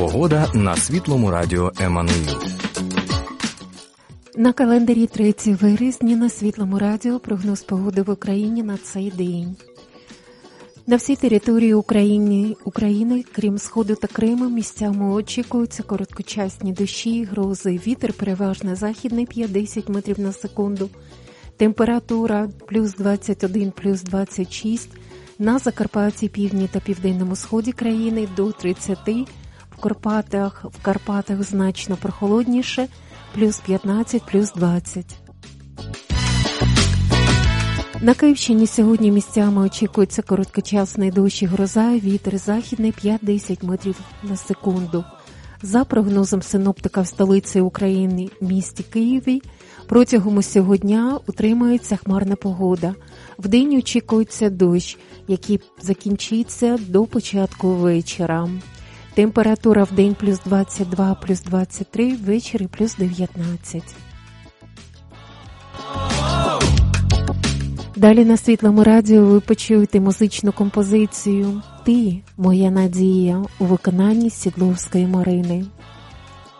Погода на Світлому радіо Еммануїл. На календарі 3 вересня на Світлому радіо прогноз погоди в Україні на цей день. На всій території України, крім Сходу та Криму, місцями очікуються короткочасні дощі, грози. Вітер переважно західний 5-10 метрів на секунду. Температура плюс 21, плюс 26. На Закарпатті, півдні та південному сході країни до 30. В Карпатах значно прохолодніше, плюс 15, плюс 20. На Київщині сьогодні місцями очікується короткочасний дощ і гроза, вітер західний 5-10 метрів на секунду. За прогнозом синоптика в столиці України, місті Києві, протягом усього дня утримується хмарна погода. Вдень очікується дощ, який закінчиться до початку вечора. Температура вдень плюс 22, плюс 23, ввечері плюс 19. Далі на Світлому радіо ви почуєте музичну композицію «Ти, моя надія» у виконанні Сідловської Марини.